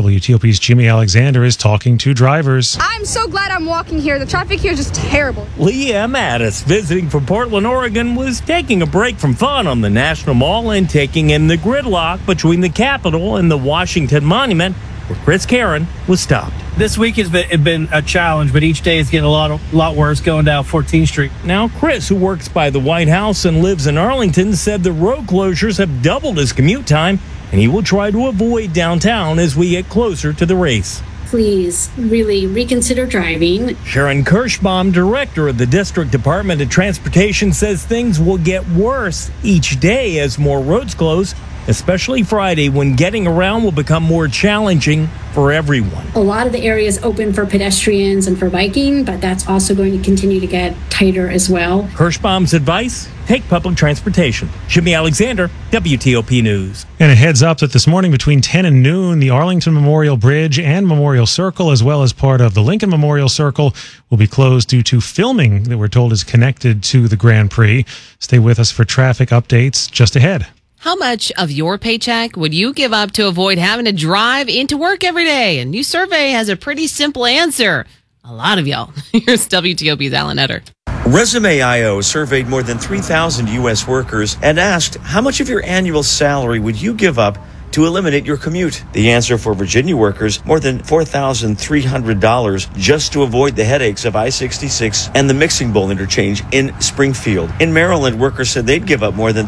WTOP's Jimmy Alexander is talking to drivers. I'm so glad I'm walking here. The traffic here is just terrible. Leah Mattis, visiting from Portland, Oregon, was taking a break from fun on the National Mall and taking in the gridlock between the Capitol and the Washington Monument, where Chris Karen was stopped. This week has been a challenge, but each day is getting a lot worse going down 14th Street. Now, Chris, who works by the White House and lives in Arlington, said the road closures have doubled his commute time, and he will try to avoid downtown as we get closer to the race. Please really reconsider driving. Sharon Kirschbaum, director of the District Department of Transportation, says things will get worse each day as more roads close, especially Friday, when getting around will become more challenging for everyone. A lot of the areas open for pedestrians and for biking, but that's also going to continue to get tighter as well. Kirschbaum's advice: take public transportation. Jimmy Alexander, WTOP News. And a heads up that this morning between 10 and noon, the Arlington Memorial Bridge and Memorial Circle, as well as part of the Lincoln Memorial Circle, will be closed due to filming that we're told is connected to the Grand Prix. Stay with us for traffic updates just ahead. How much of your paycheck would you give up to avoid having to drive into work every day? A new survey has a pretty simple answer. A lot of y'all. Here's WTOP's Alan Etter. Resume.io surveyed more than 3,000 U.S. workers and asked, how much of your annual salary would you give up to eliminate your commute? The answer for Virginia workers, more than $4,300 just to avoid the headaches of I-66 and the Mixing Bowl interchange in Springfield. In Maryland, workers said they'd give up more than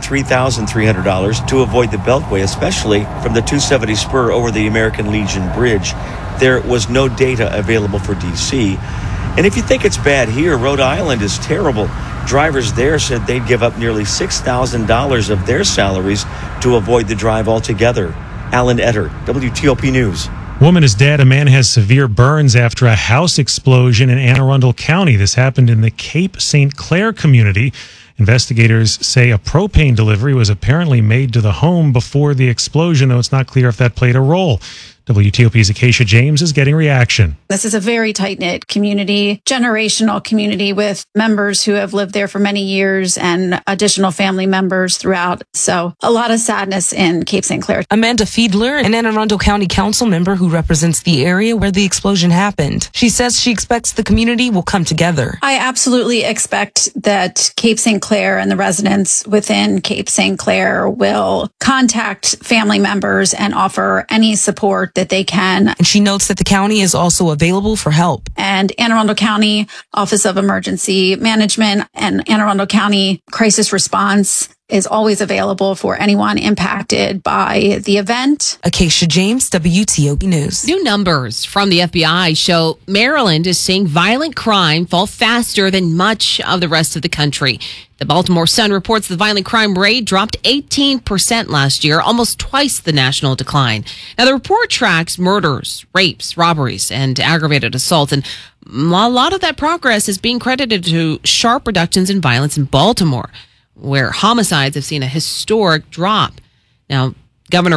$3,300 to avoid the Beltway, especially from the 270 spur over the American Legion Bridge. There was no data available for D.C. And if you think it's bad here, Rhode Island is terrible. Drivers there said they'd give up nearly $6,000 of their salaries to avoid the drive altogether. Alan Etter, WTOP News. Woman is dead. A man has severe burns after a house explosion in Anne Arundel County. This happened in the Cape St. Clair community. Investigators say a propane delivery was apparently made to the home before the explosion, though it's not clear if that played a role. WTOP's Acacia James is getting reaction. This is a very tight-knit community, generational community with members who have lived there for many years and additional family members throughout. So a lot of sadness in Cape St. Clair. Amanda Fiedler, an Anne Arundel County Council member who represents the area where the explosion happened. She says she expects the community will come together. I absolutely expect that Cape St. Clair and the residents within Cape St. Clair will contact family members and offer any support that they can. And she notes that the county is also available for help. And Anne Arundel County Office of Emergency Management and Anne Arundel County Crisis Response is always available for anyone impacted by the event. Acacia James, WTOP News. New numbers from the FBI show Maryland is seeing violent crime fall faster than much of the rest of the country. The Baltimore Sun reports the violent crime rate dropped 18% last year, almost twice the national decline. Now, the report tracks murders, rapes, robberies, and aggravated assaults, and a lot of that progress is being credited to sharp reductions in violence in Baltimore, where homicides have seen a historic drop. Now, Governor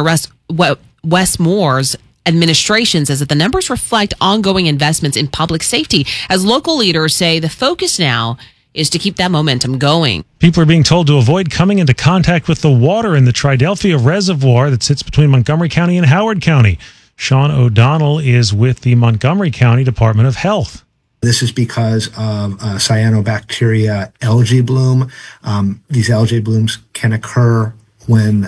Wes Moore's administration says that the numbers reflect ongoing investments in public safety, as local leaders say the focus now is to keep that momentum going. People are being told to avoid coming into contact with the water in the Triadelphia Reservoir that sits between Montgomery County and Howard County. Sean O'Donnell is with the Montgomery County Department of Health. This is because of cyanobacteria algae bloom. These algae blooms can occur when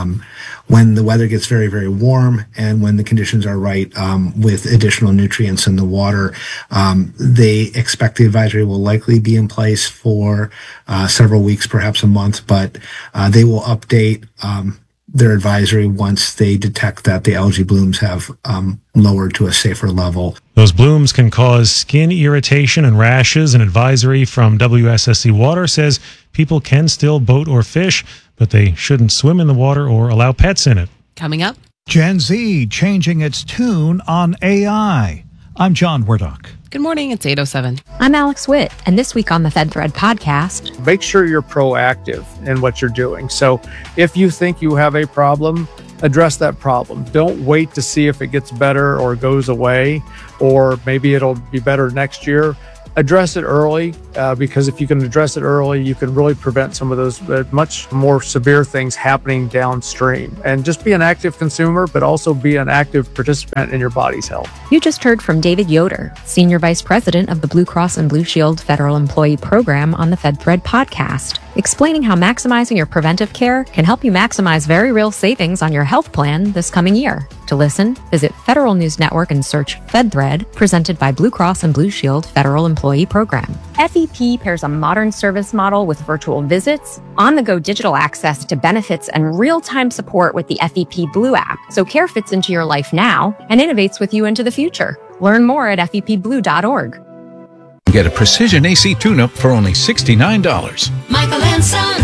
the weather gets very, very warm and when the conditions are right, with additional nutrients in the water. They expect the advisory will likely be in place for several weeks, perhaps a month, but they will update their advisory once they detect that the algae blooms have lowered to a safer level. Those blooms can cause skin irritation and rashes. An advisory from WSSC Water says people can still boat or fish, but they shouldn't swim in the water or allow pets in it. Coming up, Gen Z changing its tune on AI. I'm John Wardock. Good morning, it's 8:07. I'm Alex Witt, and this week on the FedThread podcast. Make sure you're proactive in what you're doing. So if you think you have a problem, address that problem. Don't wait to see if it gets better or goes away, or maybe it'll be better next year. address it early, because if you can address it early, you can really prevent some of those much more severe things happening downstream. And just be an active consumer, but also be an active participant in your body's health. You just heard from David Yoder, Senior Vice President of the Blue Cross and Blue Shield Federal Employee Program on the FedThread podcast, explaining how maximizing your preventive care can help you maximize very real savings on your health plan this coming year. To listen, visit Federal News Network and search FedThread, presented by Blue Cross and Blue Shield Federal Employee Program. FEP pairs a modern service model with virtual visits, on-the-go digital access to benefits, and real-time support with the FEP Blue app, so care fits into your life now and innovates with you into the future. Learn more at fepblue.org. Get a precision AC tune-up for only $69. Michael and Son.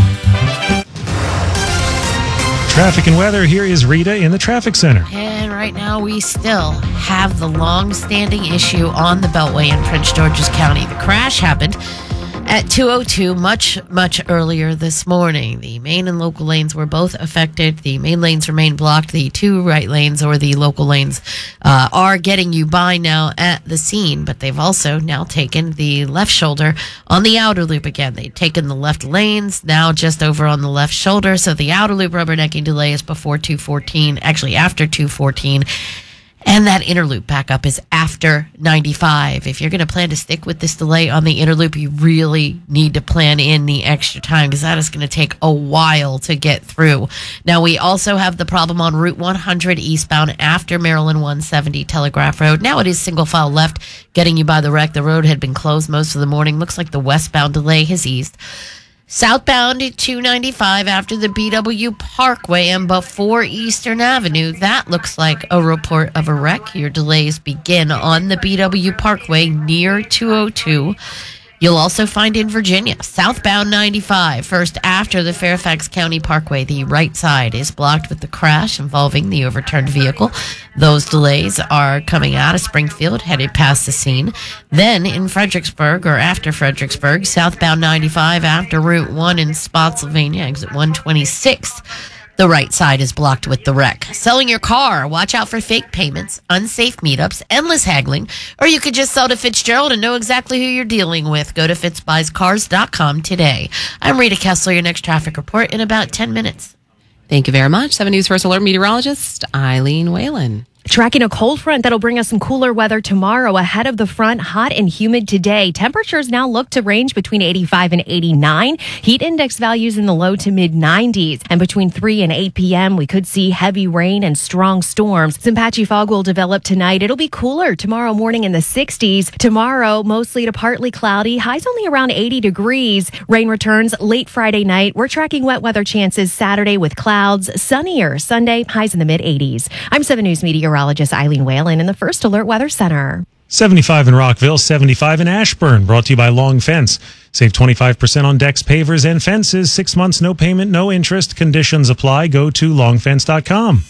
Traffic and weather, here is Rita in the traffic center. And right now we still have the long-standing issue on the Beltway in Prince George's County. The crash happened at 2:02 much earlier this morning. The main and local lanes were both affected. The main lanes remain blocked. The two right lanes, or the local lanes, are getting you by now at the scene, but they've also now taken the left shoulder on the outer loop again. They've taken the left lanes now just over on the left shoulder, so the outer loop rubbernecking delay is before 214, actually after 214. And that inner loop backup is after 95. If you're going to plan to stick with this delay on the inner loop, you really need to plan in the extra time, because that is going to take a while to get through. Now, we also have the problem on Route 100 eastbound after Maryland 170 Telegraph Road. Now it is single file left, getting you by the wreck. The road had been closed most of the morning. Looks like the westbound delay has eased. Southbound at 295 after the BW Parkway and before Eastern Avenue. That looks like a report of a wreck. Your delays begin on the BW Parkway near 202. You'll also find in Virginia, southbound 95, first after the Fairfax County Parkway. The right side is blocked with the crash involving the overturned vehicle. Those delays are coming out of Springfield, headed past the scene. Then in Fredericksburg, or after Fredericksburg, southbound 95 after Route 1 in Spotsylvania, exit 126. The right side is blocked with the wreck. Selling your car, watch out for fake payments, unsafe meetups, endless haggling, or you could just sell to Fitzgerald and know exactly who you're dealing with. Go to fitzbuyscars.com today. I'm Rita Kessler, your next traffic report in about 10 minutes. Thank you very much. 7 News First Alert meteorologist Eileen Whalen. Tracking a cold front that'll bring us some cooler weather tomorrow. Ahead of the front, hot and humid today. Temperatures now look to range between 85 and 89. Heat index values in the low to mid 90s. And between 3 and 8 p.m., we could see heavy rain and strong storms. Some patchy fog will develop tonight. It'll be cooler tomorrow morning in the 60s. Tomorrow, mostly to partly cloudy. Highs only around 80 degrees. Rain returns late Friday night. We're tracking wet weather chances Saturday with clouds. Sunnier Sunday, highs in the mid 80s. I'm 7 News meteorologist Eileen Whalen in the First Alert Weather Center. 75 in Rockville, 75 in Ashburn. Brought to you by Long Fence. Save 25% on decks, pavers, and fences. 6 months, no payment, no interest. Conditions apply. Go to longfence.com.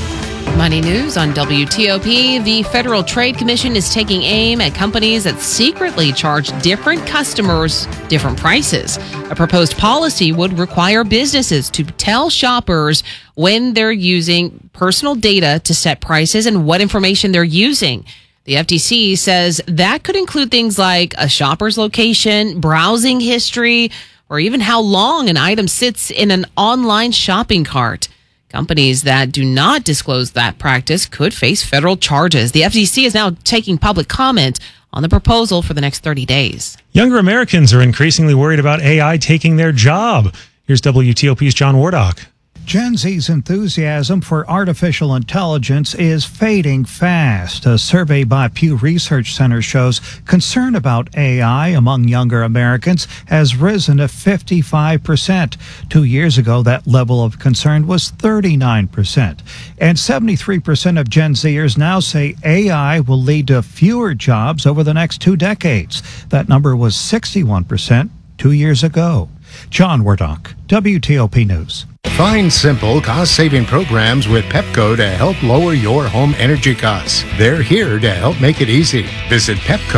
Money news on WTOP. The Federal Trade Commission is taking aim at companies that secretly charge different customers different prices. A proposed policy would require businesses to tell shoppers when they're using personal data to set prices and what information they're using. The FTC says that could include things like a shopper's location, browsing history, or even how long an item sits in an online shopping cart. Companies that do not disclose that practice could face federal charges. The FTC is now taking public comment on the proposal for the next 30 days. Younger Americans are increasingly worried about AI taking their job. Here's WTOP's John Wardock. Gen Z's enthusiasm for artificial intelligence is fading fast. A survey by Pew Research Center shows concern about AI among younger Americans has risen to 55%. 2 years ago, that level of concern was 39%. And 73% of Gen Zers now say AI will lead to fewer jobs over the next 2 decades. That number was 61% 2 years ago. John Wardock, WTOP News. Find simple, cost-saving programs with Pepco to help lower your home energy costs. They're here to help make it easy. Visit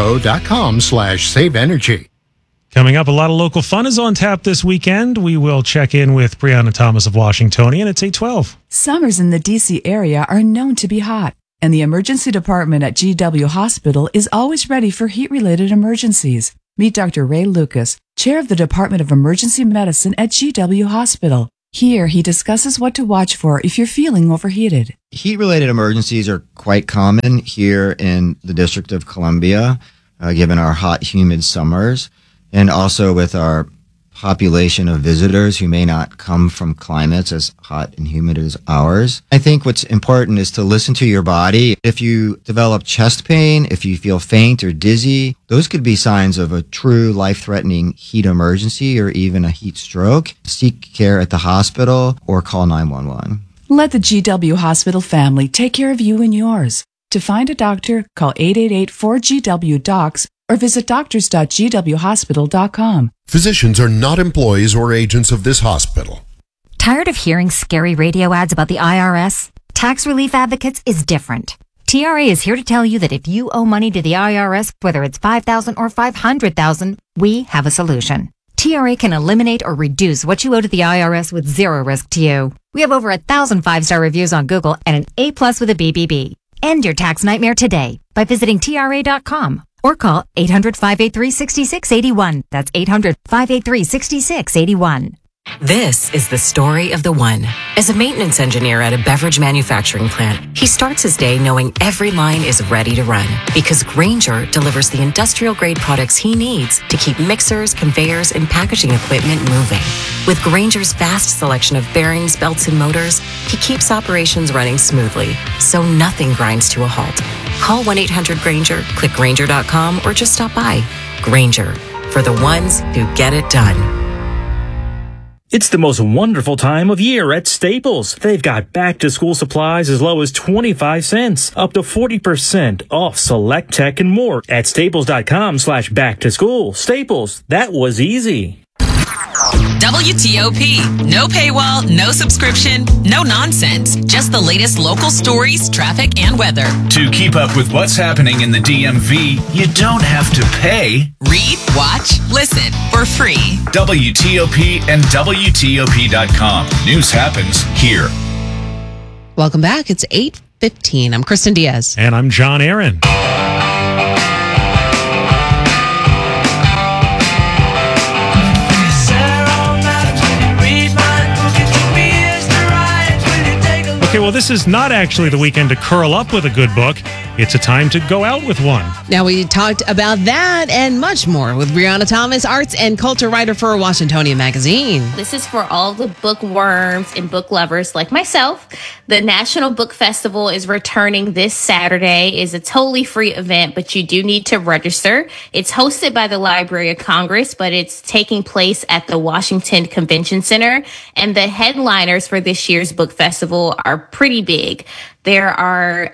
pepco.com/saveenergy. Coming up, a lot of local fun is on tap this weekend. We will check in with Brianna Thomas of Washingtonian. It's 8:12. Summers in the D.C. area are known to be hot. And the emergency department at GW Hospital is always ready for heat-related emergencies. Meet Dr. Ray Lucas, chair of the Department of Emergency Medicine at GW Hospital. Here, he discusses what to watch for if you're feeling overheated. Heat-related emergencies are quite common here in the District of Columbia, given our hot, humid summers, and also with our population of visitors who may not come from climates as hot and humid as ours. I think what's important is to listen to your body. If you develop chest pain, if you feel faint or dizzy, those could be signs of a true life-threatening heat emergency or even a heat stroke. Seek care at the hospital or call 911. Let the GW Hospital family take care of you and yours. To find a doctor, call 888-4GW-DOCS or visit doctors.gwhospital.com. Physicians are not employees or agents of this hospital. Tired of hearing scary radio ads about the IRS? Tax Relief Advocates is different. TRA is here to tell you that if you owe money to the IRS, whether it's $5,000 or $500,000, we have a solution. TRA can eliminate or reduce what you owe to the IRS with zero risk to you. We have over 1,000 5-star reviews on Google and an A+ with a BBB. End your tax nightmare today by visiting TRA.com. Or call 800-583-6681. That's 800-583-6681. This is the story of the one. As a maintenance engineer at a beverage manufacturing plant, he starts his day knowing every line is ready to run because Grainger delivers the industrial-grade products he needs to keep mixers, conveyors, and packaging equipment moving. With Grainger's vast selection of bearings, belts, and motors, he keeps operations running smoothly, so nothing grinds to a halt. Call 1-800-GRAINGER, click Grainger.com, or just stop by. Grainger, for the ones who get it done. It's the most wonderful time of year at Staples. They've got back-to-school supplies as low as 25 cents, up to 40% off select tech and more at staples.com/back-to-school. Staples, that was easy. WTOP. No paywall, no subscription, no nonsense. Just the latest local stories, traffic, and weather. To keep up with what's happening in the DMV, you don't have to pay. Read, watch, listen for free. WTOP and WTOP.com. News happens here. Welcome back. It's 8:15. I'm Kristen Diaz. And I'm John Aaron. Okay, well, this is not actually the weekend to curl up with a good book. It's a time to go out with one. Now, we talked about that and much more with Brianna Thomas, arts and culture writer for Washingtonian Magazine. This is for all the bookworms and book lovers like myself. The National Book Festival is returning this Saturday. It's a totally free event, but you do need to register. It's hosted by the Library of Congress, but it's taking place at the Washington Convention Center. And the headliners for this year's book festival are pretty big. There are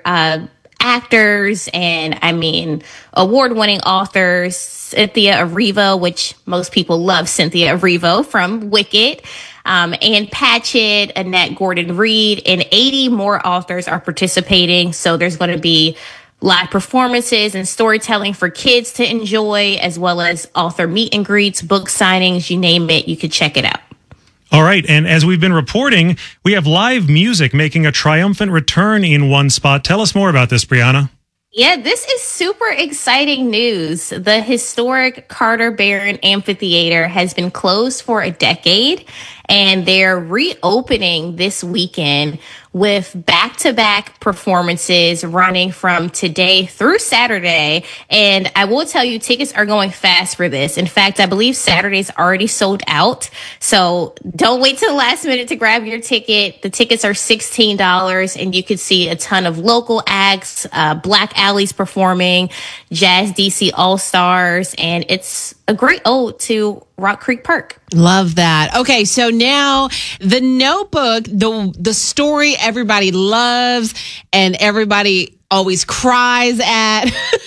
actors and, award-winning authors. Cynthia Erivo, which most people love Cynthia Erivo from Wicked, Ann Patchett, Annette Gordon-Reed, and 80 more authors are participating. So there's going to be live performances and storytelling for kids to enjoy, as well as author meet and greets, book signings, you name it, you could check it out. All right, and as we've been reporting, we have live music making a triumphant return in one spot. Tell us more about this, Brianna. Yeah, this is super exciting news. The historic Carter Barron Amphitheater has been closed for a decade, and they're reopening this weekend with back-to-back performances running from today through Saturday. And I will tell you, tickets are going fast for this. In fact, I believe Saturday's already sold out. So don't wait till the last minute to grab your ticket. The tickets are $16, and you could see a ton of local acts, Black Alley's performing, Jazz DC All-Stars, and it's a great ode to Rock Creek Park. Love that. Okay, so now The Notebook, the story everybody loves and everybody always cries at.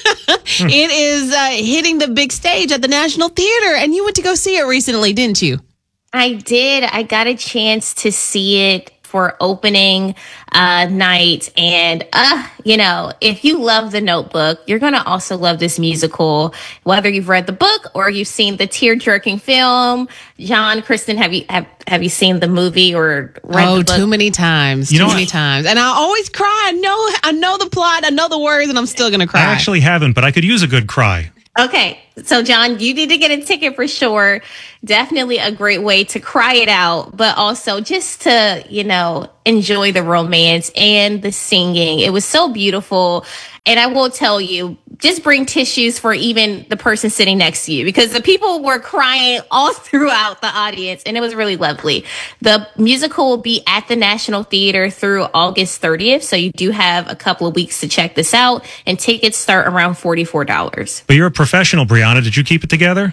It is hitting the big stage at the National Theater, and you went to go see it recently, didn't you? I did. I got a chance to see it for opening night. And, if you love The Notebook, you're going to also love this musical, whether you've read the book or you've seen the tear-jerking film. John, Kristen, have you seen the movie or read the book? Too many times. Too many times. And I always cry. I know the plot, I know the words, and I'm still going to cry. I actually haven't, but I could use a good cry. Okay, so John, you need to get a ticket for sure. Definitely a great way to cry it out, but also just to, enjoy the romance and the singing. It was so beautiful. And I will tell you, just bring tissues for even the person sitting next to you, because the people were crying all throughout the audience, and it was really lovely. The musical will be at the National Theater through August 30th, so you do have a couple of weeks to check this out, and tickets start around $44. But you're a professional, Brianna. Did you keep it together?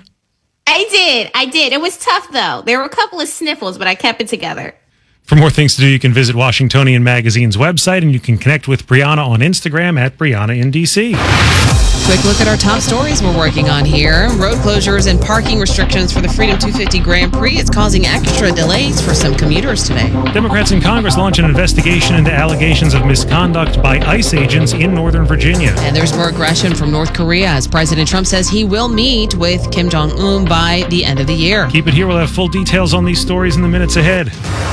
I did. It was tough, though. There were a couple of sniffles, but I kept it together. For more things to do, you can visit Washingtonian Magazine's website, and you can connect with Brianna on Instagram at Brianna in DC. Quick look at our top stories we're working on here. Road closures and parking restrictions for the Freedom 250 Grand Prix. It's causing extra delays for some commuters today. Democrats in Congress launch an investigation into allegations of misconduct by ICE agents in Northern Virginia. And there's more aggression from North Korea as President Trump says he will meet with Kim Jong-un by the end of the year. Keep it here. We'll have full details on these stories in the minutes ahead.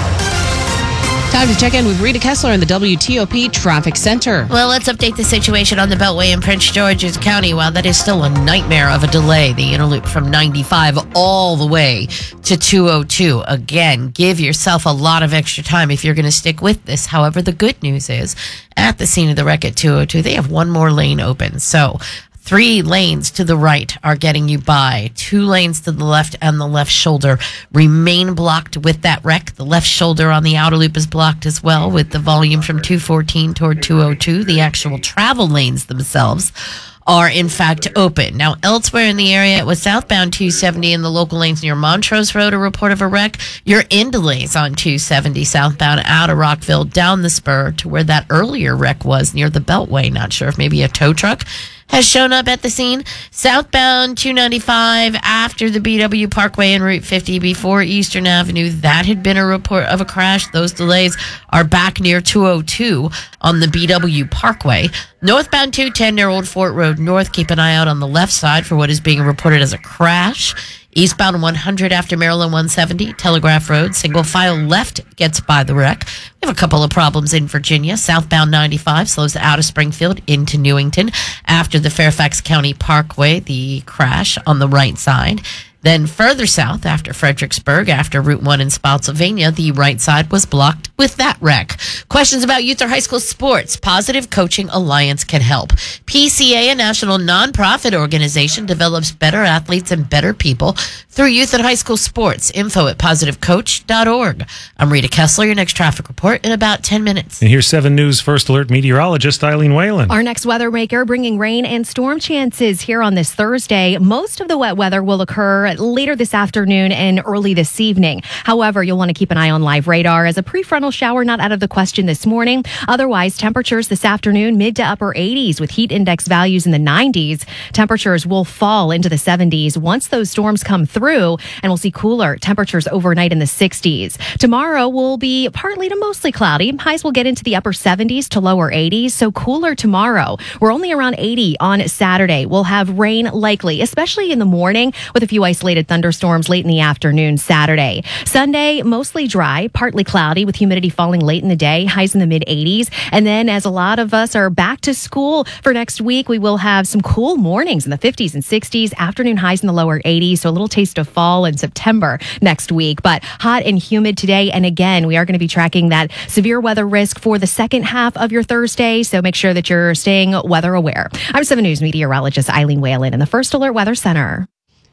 Time to check in with Rita Kessler in the WTOP Traffic Center. Well, let's update the situation on the Beltway in Prince George's County. While that is still a nightmare of a delay, the interloop from 95 all the way to 202. Again, give yourself a lot of extra time if you're going to stick with this. However, the good news is at the scene of the wreck at 202, they have one more lane open. So 3 lanes to the right are getting you by. 2 lanes to the left and the left shoulder remain blocked with that wreck. The left shoulder on the outer loop is blocked as well with the volume from 214 toward 202. The actual travel lanes themselves are in fact open. Now, elsewhere in the area, it was southbound 270 in the local lanes near Montrose Road, a report of a wreck. You're in delays on 270 southbound out of Rockville down the spur to where that earlier wreck was near the Beltway. Not sure if maybe a tow truck has shown up at the scene. Southbound 295 after the BW Parkway and Route 50 before Eastern Avenue. That had been a report of a crash. Those delays are back near 202 on the BW Parkway. Northbound 210 near Old Fort Road North. Keep an eye out on the left side for what is being reported as a crash. Eastbound 100 after Maryland 170, Telegraph Road, single file left gets by the wreck. We have a couple of problems in Virginia. Southbound 95 slows out of Springfield into Newington after the Fairfax County Parkway, the crash on the right side. Then further south after Fredericksburg, after Route 1 in Spotsylvania, the right side was blocked with that wreck. Questions about youth or high school sports? Positive Coaching Alliance can help. PCA, a national nonprofit organization, develops better athletes and better people through youth and high school sports. Info at positivecoach.org. I'm Rita Kessler, your next traffic report in about 10 minutes. And here's 7 News First Alert meteorologist Eileen Whalen. Our next weather maker bringing rain and storm chances here on this Thursday. Most of the wet weather will occur later this afternoon and early this evening. However, you'll want to keep an eye on live radar as a prefrontal shower not out of the question this morning. Otherwise, temperatures this afternoon mid to upper 80s with heat index values in the 90s. Temperatures will fall into the 70s once those storms come through, and we'll see cooler temperatures overnight in the 60s. Tomorrow will be partly to mostly cloudy. Highs will get into the upper 70s to lower 80s, so cooler tomorrow. We're only around 80 on Saturday. We'll have rain likely, especially in the morning with a few isolated thunderstorms late in the afternoon Saturday. Sunday, mostly dry, partly cloudy with humidity falling late in the day, highs in the mid 80s. And then as a lot of us are back to school for next week, we will have some cool mornings in the 50s and 60s, afternoon highs in the lower 80s. So a little taste of fall in September next week, but hot and humid today. And again, we are going to be tracking that severe weather risk for the second half of your Thursday. So make sure that you're staying weather aware. I'm 7 News meteorologist Eileen Whalen in the First Alert Weather Center.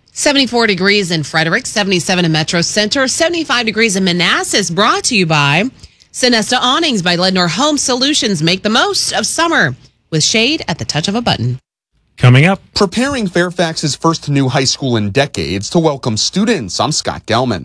74 degrees in Frederick, 77 in Metro Center, 75 degrees in Manassas, brought to you by Sonesta Awnings by Lednor Home Solutions. Make the most of summer with shade at the touch of a button. Coming up, preparing Fairfax's first new high school in decades to welcome students. I'm Scott Gelman.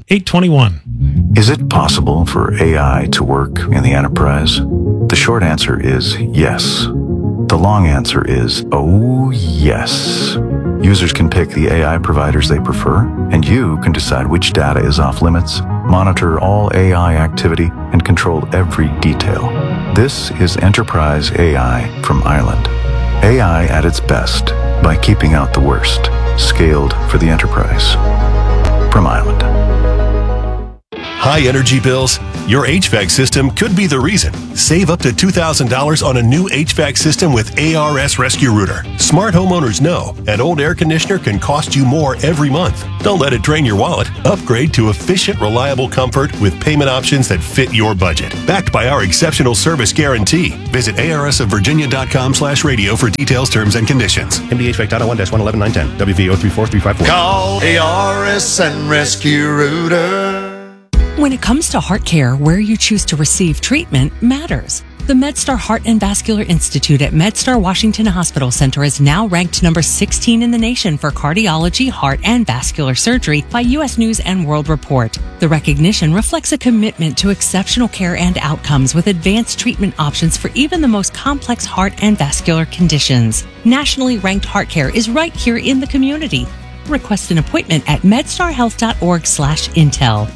8:21. Is it possible for AI to work in the enterprise? The short answer is yes. The long answer is, oh yes. Users can pick the AI providers they prefer, and you can decide which data is off limits, monitor all AI activity, and control every detail. This is Enterprise AI from Ireland. AI at its best by keeping out the worst. Scaled for the enterprise. From Ireland. High energy bills? Your HVAC system could be the reason. Save up to $2,000 on a new HVAC system with ARS Rescue Router. Smart homeowners know an old air conditioner can cost you more every month. Don't let it drain your wallet. Upgrade to efficient, reliable comfort with payment options that fit your budget. Backed by our exceptional service guarantee. Visit arsofvirginia.com/radio for details, terms, and conditions. MDHVAC.01-111910. WV034354. Call ARS and Rescue Router. When it comes to heart care, where you choose to receive treatment matters. The MedStar Heart and Vascular Institute at MedStar Washington Hospital Center is now ranked number 16 in the nation for cardiology, heart, and vascular surgery by U.S. News and World Report. The recognition reflects a commitment to exceptional care and outcomes with advanced treatment options for even the most complex heart and vascular conditions. Nationally ranked heart care is right here in the community. Request an appointment at medstarhealth.org/intel.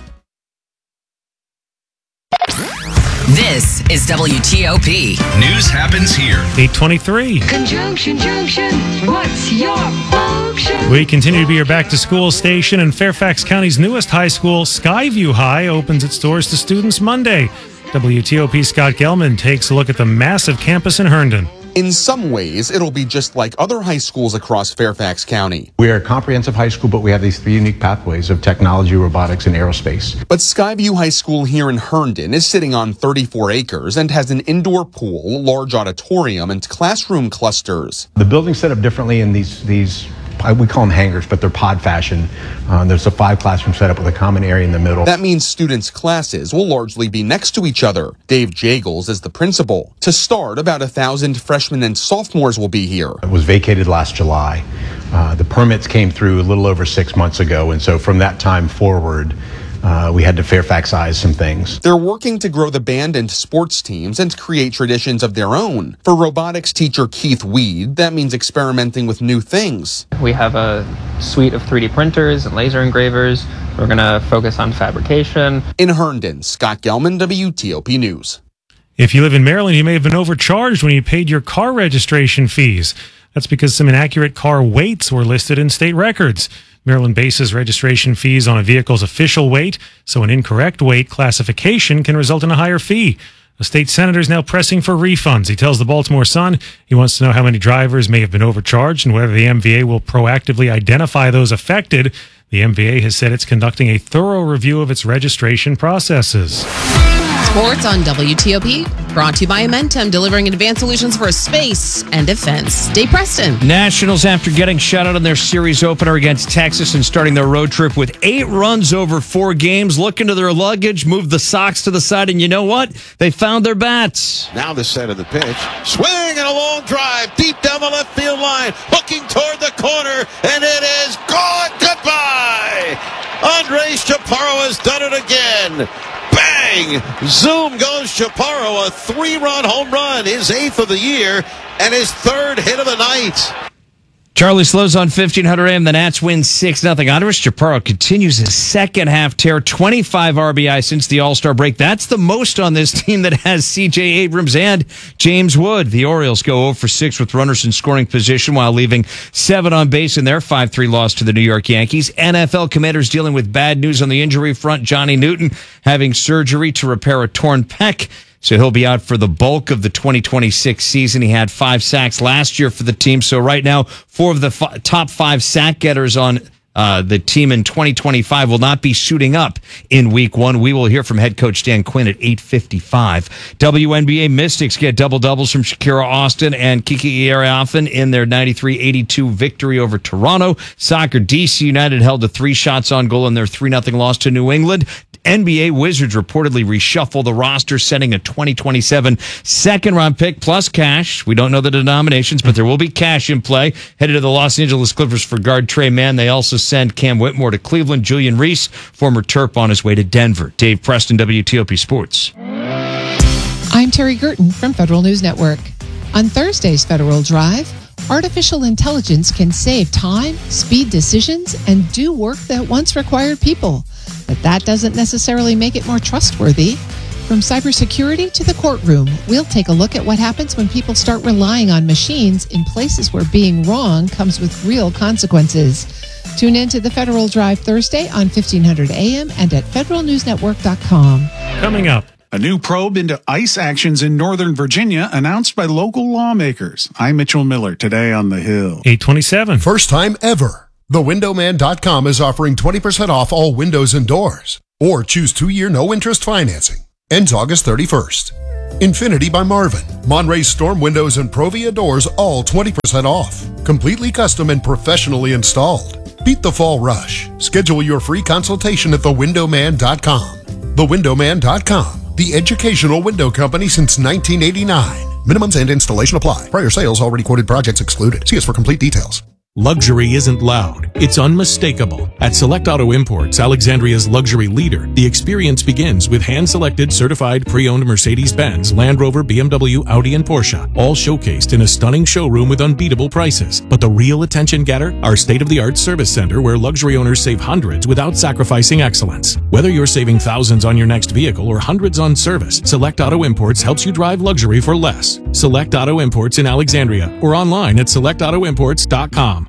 This is WTOP. News happens here. 8:23. Conjunction Junction, what's your function? We continue to be your back-to-school station, and Fairfax County's newest high school, Skyview High, opens its doors to students Monday. WTOP Scott Gelman takes a look at the massive campus in Herndon. In some ways, it'll be just like other high schools across Fairfax County. We are a comprehensive high school, but we have these three unique pathways of technology, robotics, and aerospace. But Skyview High School here in Herndon is sitting on 34 acres and has an indoor pool, large auditorium, and classroom clusters. The building's set up differently in these we call them hangars, but they're pod fashion. There's a 5 classroom setup with a common area in the middle. That means students' classes will largely be next to each other. Dave Jagels is the principal. To start, about 1,000 freshmen and sophomores will be here. It was vacated last July. The permits came through a little over 6 months ago, and so from that time forward, we had to Fairfaxize some things. They're working to grow the band and sports teams and create traditions of their own. For robotics teacher Keith Weed, that means experimenting with new things. We have a suite of 3D printers and laser engravers. We're going to focus on fabrication. In Herndon, Scott Gelman, WTOP News. If you live in Maryland, you may have been overcharged when you paid your car registration fees. That's because some inaccurate car weights were listed in state records. Maryland bases registration fees on a vehicle's official weight, so an incorrect weight classification can result in a higher fee. A state senator is now pressing for refunds. He tells the Baltimore Sun he wants to know how many drivers may have been overcharged and whether the MVA will proactively identify those affected. The MVA has said it's conducting a thorough review of its registration processes. Sports on WTOP, brought to you by Amentum, delivering advanced solutions for space and defense. Dave Preston. Nationals, after getting shut out in their series opener against Texas and starting their road trip with 8 runs over 4 games, look into their luggage, move the socks to the side, and you know what? They found their bats. Now the set of the pitch. Swing and a long drive deep down the left field line, hooking toward the corner, and it is gone. Goodbye. Andres Chaparro has done it again. Bang! Zoom goes Chaparro, a 3-run home run, his 8th of the year, and his 3rd hit of the night. Charlie Slows on 1500 AM. The Nats win 6-0. Andres Chaparro continues his second half tear, 25 RBI since the All-Star break. That's the most on this team that has C.J. Abrams and James Wood. The Orioles go 0-for-6 with runners in scoring position while leaving 7 on base in their 5-3 loss to the New York Yankees. NFL Commanders dealing with bad news on the injury front. Johnny Newton having surgery to repair a torn pec, so he'll be out for the bulk of the 2026 season. He had 5 sacks last year for the team. So right now, 4 of the top 5 sack getters on the team in 2025 will not be suiting up in week 1. We will hear from head coach Dan Quinn at 8:55. WNBA Mystics get double-doubles from Shakira Austin and Kiki Iriafen in their 93-82 victory over Toronto. Soccer, DC United held to 3 shots on goal in their 3-0 loss to New England. NBA Wizards reportedly reshuffle the roster, setting a 2027 second-round pick plus cash. We don't know the denominations, but there will be cash in play. Headed to the Los Angeles Clippers for guard Trey Mann. They also send Cam Whitmore to Cleveland. Julian Reese, former Terp, on his way to Denver. Dave Preston, WTOP Sports. I'm Terry Gerton from Federal News Network. On Thursday's Federal Drive, Artificial intelligence can save time, speed decisions, and do work that once required people. But that doesn't necessarily make it more trustworthy. From cybersecurity to the courtroom, we'll take a look at what happens when people start relying on machines in places where being wrong comes with real consequences. Tune in to the Federal Drive Thursday on 1500 AM and at federalnewsnetwork.com. Coming up. A new probe into ICE actions in Northern Virginia announced by local lawmakers. I'm Mitchell Miller, today on The Hill. 827. First time ever. TheWindowman.com is offering 20% off all windows and doors. Or choose 2-year no-interest financing. Ends August 31st. Infinity by Marvin. Monterey Storm Windows and Provia Doors all 20% off. Completely custom and professionally installed. Beat the fall rush. Schedule your free consultation at TheWindowman.com. TheWindowman.com. The educational window company since 1989. Minimums and installation apply. Prior sales already quoted projects excluded. See us for complete details. Luxury isn't loud, it's unmistakable. At Select Auto Imports, Alexandria's luxury leader, the experience begins with hand-selected, certified, pre-owned Mercedes-Benz, Land Rover, BMW, Audi, and Porsche, all showcased in a stunning showroom with unbeatable prices. But the real attention getter? Our state-of-the-art service center where luxury owners save hundreds without sacrificing excellence. Whether you're saving thousands on your next vehicle or hundreds on service, Select Auto Imports helps you drive luxury for less. Select Auto Imports in Alexandria or online at selectautoimports.com.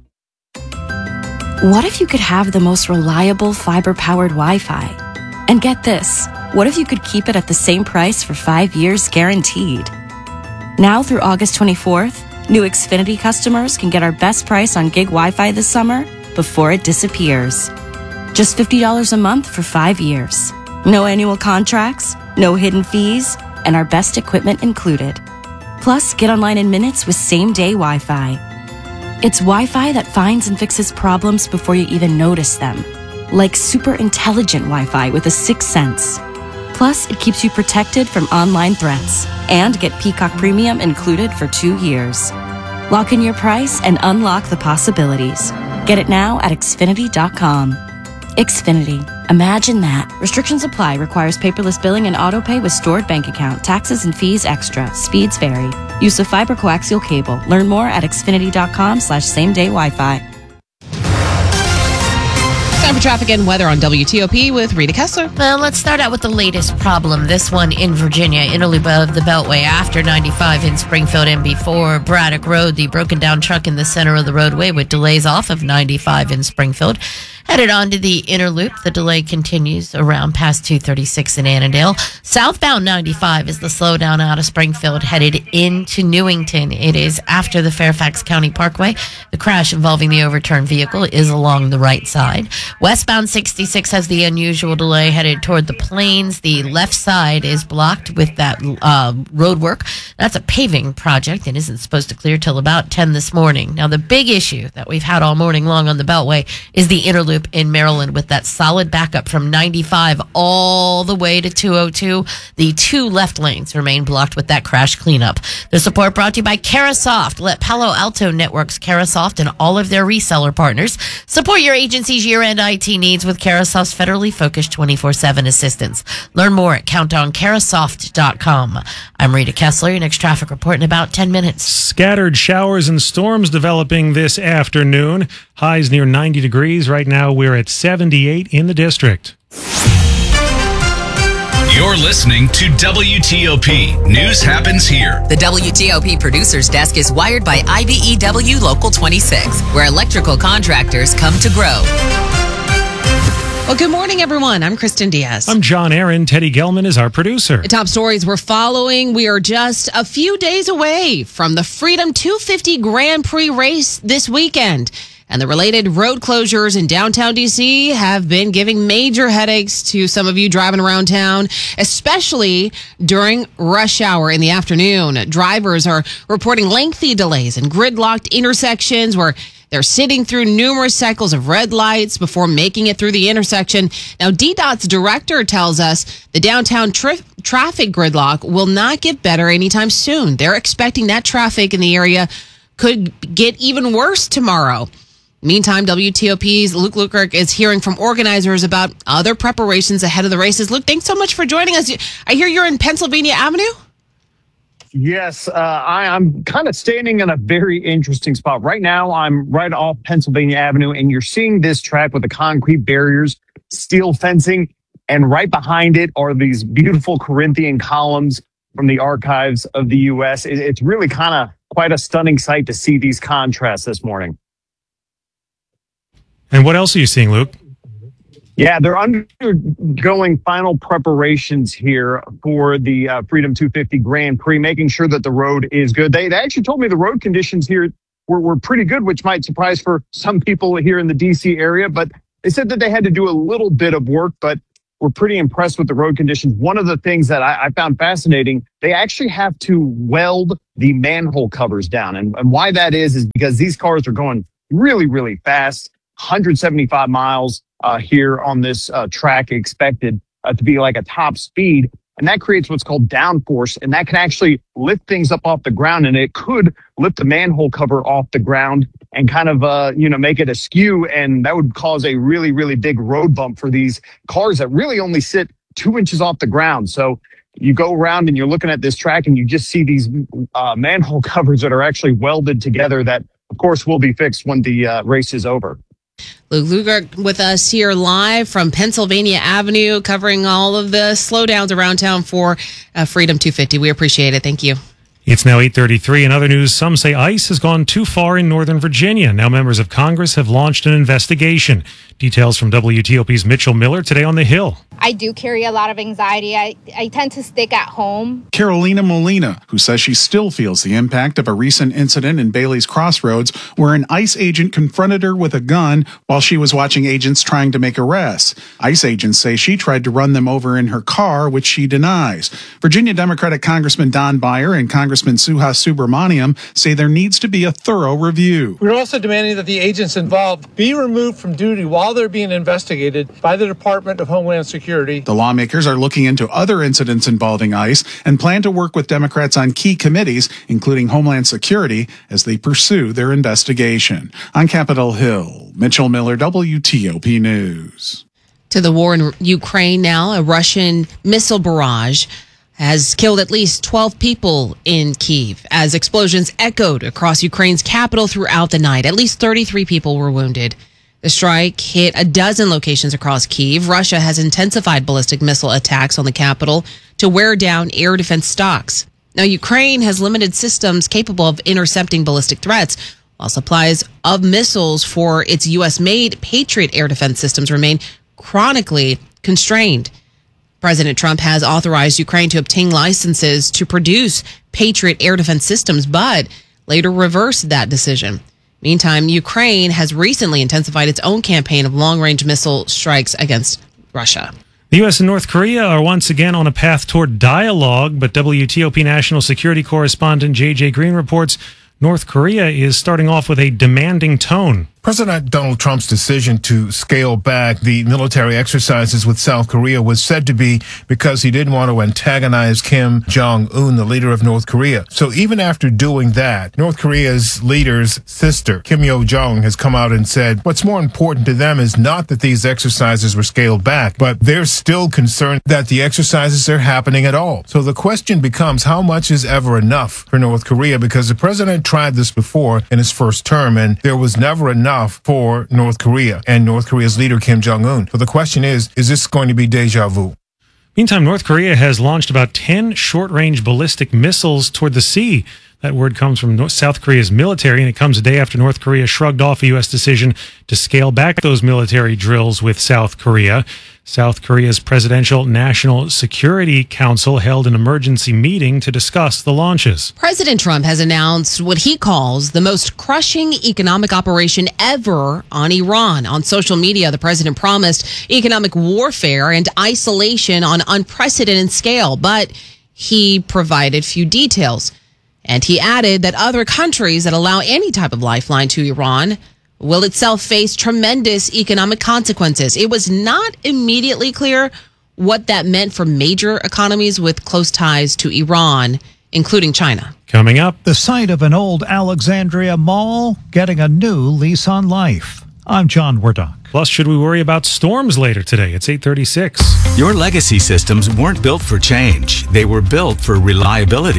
What if you could have the most reliable fiber-powered Wi-Fi? And get this, what if you could keep it at the same price for 5 years guaranteed? Now through August 24th, new Xfinity customers can get our best price on gig Wi-Fi this summer before it disappears. Just $50 a month for 5 years. No annual contracts, no hidden fees, and our best equipment included. Plus, get online in minutes with same-day Wi-Fi. It's Wi-Fi that finds and fixes problems before you even notice them. Like super intelligent Wi-Fi with a 6th sense. Plus, it keeps you protected from online threats. And get Peacock Premium included for 2 years. Lock in your price and unlock the possibilities. Get it now at Xfinity.com. Xfinity. Imagine that. Restrictions apply. Requires paperless billing and autopay with stored bank account. Taxes and fees extra. Speeds vary. Use of fiber coaxial cable. Learn more at Xfinity.com/same-day Wi-Fi. Time for traffic and weather on WTOP with Rita Kessler. Well, let's start out with the latest problem. This one in Virginia, interloop of the Beltway after 95 in Springfield and before Braddock Road. The broken down truck in the center of the roadway with delays off of 95 in Springfield. Headed on to the inner loop, the delay continues around past 236 in Annandale. Southbound 95 is the slowdown out of Springfield headed into Newington. It is after the Fairfax County Parkway. The crash involving the overturned vehicle is along the right side. Westbound 66 has the unusual delay headed toward the Plains. The left side is blocked with that road work. That's a paving project and isn't supposed to clear till about 10 this morning. Now, the big issue that we've had all morning long on the Beltway is the inner loop in Maryland with that solid backup from 95 all the way to 202. The 2 left lanes remain blocked with that crash cleanup. The support brought to you by Carasoft. Let Palo Alto Networks, Carasoft, and all of their reseller partners support your agency's year-end IT needs with Carasoft's federally focused 24/7 assistance. Learn more at countOnCarasoft.com. I'm Rita Kessler. Your next traffic report in about 10 minutes. Scattered showers and storms developing this afternoon. Highs near 90 degrees. Right now we're at 78 in the district. You're listening to WTOP. News happens here. The WTOP Producers Desk is wired by IBEW Local 26, where electrical contractors come to grow. Well, good morning, everyone. I'm Kristen Diaz. I'm John Aaron. Teddy Gelman is our producer. The top stories we're following. We are just a few days away from the Freedom 250 Grand Prix race this weekend. And the related road closures in downtown D.C. have been giving major headaches to some of you driving around town, especially during rush hour in the afternoon. Drivers are reporting lengthy delays and gridlocked intersections where they're sitting through numerous cycles of red lights before making it through the intersection. Now, DDOT's director tells us the downtown traffic gridlock will not get better anytime soon. They're expecting that traffic in the area could get even worse tomorrow. Meantime, WTOP's Luke Lukert is hearing from organizers about other preparations ahead of the races. Luke, thanks so much for joining us. I hear you're in Pennsylvania Avenue? Yes, I'm kind of standing in a very interesting spot. Right now, I'm right off Pennsylvania Avenue, and you're seeing this track with the concrete barriers, steel fencing, and right behind it are these beautiful Corinthian columns from the archives of the U.S. It's really kind of quite a stunning sight to see these contrasts this morning. And what else are you seeing, Luke? Yeah, they're undergoing final preparations here for the Freedom 250 Grand Prix, making sure that the road is good. They actually told me the road conditions here were pretty good, which might surprise for some people here in the D.C. area. But they said that they had to do a little bit of work, but we're pretty impressed with the road conditions. One of the things that I found fascinating, they actually have to weld the manhole covers down. And why that is because these cars are going really, really fast, 175 miles here on this track expected to be like a top speed. And that creates what's called downforce. And that can actually lift things up off the ground. And it could lift the manhole cover off the ground and kind of, make it askew. And that would cause a really, really big road bump for these cars that really only sit 2 inches off the ground. So you go around and you're looking at this track and you just see these manhole covers that are actually welded together that, of course, will be fixed when the race is over. Luke Luger with us here live from Pennsylvania Avenue, covering all of the slowdowns around town for Freedom 250. We appreciate it. Thank you. It's now 8:33. In other news, some say ICE has gone too far in Northern Virginia. Now members of Congress have launched an investigation. Details from WTOP's Mitchell Miller today on the Hill. I do carry a lot of anxiety. I tend to stick at home. Carolina Molina, who says she still feels the impact of a recent incident in Bailey's Crossroads where an ICE agent confronted her with a gun while she was watching agents trying to make arrests. ICE agents say she tried to run them over in her car, which she denies. Virginia Democratic Congressman Don Beyer and Congressman Suhas Subramaniam say there needs to be a thorough review. We're also demanding that the agents involved be removed from duty while they're being investigated by the Department of Homeland Security. The lawmakers are looking into other incidents involving ICE and plan to work with Democrats on key committees, including Homeland Security, as they pursue their investigation. On Capitol Hill, Mitchell Miller, WTOP News. To the war in Ukraine now, a Russian missile barrage has killed at least 12 people in Kyiv as explosions echoed across Ukraine's capital throughout the night. At least 33 people were wounded. The strike hit a dozen locations across Kyiv. Russia has intensified ballistic missile attacks on the capital to wear down air defense stocks. Now, Ukraine has limited systems capable of intercepting ballistic threats, while supplies of missiles for its U.S.-made Patriot air defense systems remain chronically constrained. President Trump has authorized Ukraine to obtain licenses to produce Patriot air defense systems, but later reversed that decision. Meantime, Ukraine has recently intensified its own campaign of long-range missile strikes against Russia. The U.S. and North Korea are once again on a path toward dialogue, but WTOP national security correspondent J.J. Green reports North Korea is starting off with a demanding tone. President Donald Trump's decision to scale back the military exercises with South Korea was said to be because he didn't want to antagonize Kim Jong-un, the leader of North Korea. So even after doing that, North Korea's leader's sister, Kim Yo-jong, has come out and said what's more important to them is not that these exercises were scaled back, but they're still concerned that the exercises are happening at all. So the question becomes, how much is ever enough for North Korea? Because the president tried this before in his first term, and there was never enough for North Korea and North Korea's leader, Kim Jong-un. So the question is this going to be deja vu? Meantime, North Korea has launched about 10 short-range ballistic missiles toward the sea. That word comes from South Korea's military, and it comes a day after North Korea shrugged off a U.S. decision to scale back those military drills with South Korea. South Korea's Presidential National Security Council held an emergency meeting to discuss the launches. President Trump has announced what he calls the most crushing economic operation ever on Iran. On social media, the president promised economic warfare and isolation on unprecedented scale, but he provided few details. And he added that other countries that allow any type of lifeline to Iran will itself face tremendous economic consequences. It was not immediately clear what that meant for major economies with close ties to Iran, including China. Coming up, the site of an old Alexandria mall getting a new lease on life. I'm John Werdock. Plus, should we worry about storms later today? It's 8:36. Your legacy systems weren't built for change. They were built for reliability.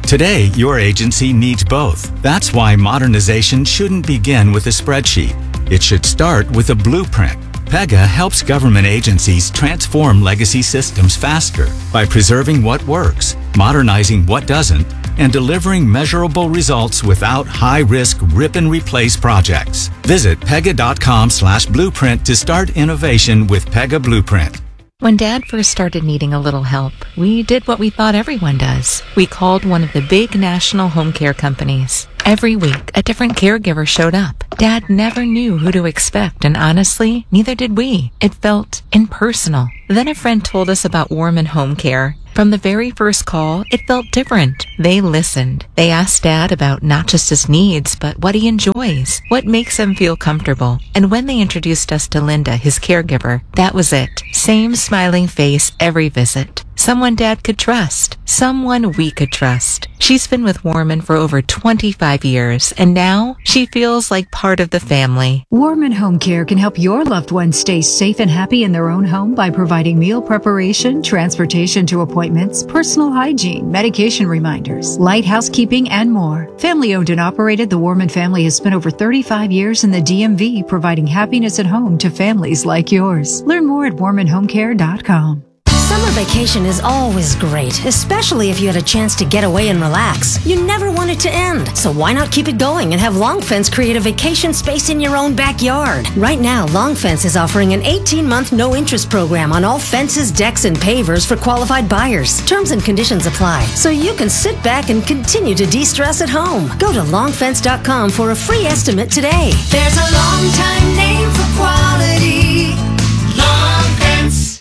Today, your agency needs both. That's why modernization shouldn't begin with a spreadsheet. It should start with a blueprint. Pega helps government agencies transform legacy systems faster by preserving what works, modernizing what doesn't, and delivering measurable results without high-risk rip-and-replace projects. Visit pega.com/blueprint to start innovation with Pega Blueprint. When Dad first started needing a little help, we did what we thought everyone does. We called one of the big national home care companies. Every week, a different caregiver showed up. Dad never knew who to expect, and honestly, neither did we. It felt impersonal. Then a friend told us about Warman Home Care. From the very first call, it felt different. They listened. They asked Dad about not just his needs, but what he enjoys, what makes him feel comfortable. And when they introduced us to Linda, his caregiver, that was it. Same smiling face every visit. Someone Dad could trust. Someone we could trust. She's been with Warman for over 25 years, and now she feels like part of the family. Warman Home Care can help your loved ones stay safe and happy in their own home by providing meal preparation, transportation to appointments, personal hygiene, medication reminders, light housekeeping, and more. Family owned and operated, the Warman family has spent over 35 years in the DMV providing happiness at home to families like yours. Learn more at warmanhomecare.com. Summer vacation is always great, especially if you had a chance to get away and relax. You never want it to end, so why not keep it going and have Long Fence create a vacation space in your own backyard? Right now, Long Fence is offering an 18-month no-interest program on all fences, decks, and pavers for qualified buyers. Terms and conditions apply, so you can sit back and continue to de-stress at home. Go to longfence.com for a free estimate today. There's a long-time name for quality. Long Fence.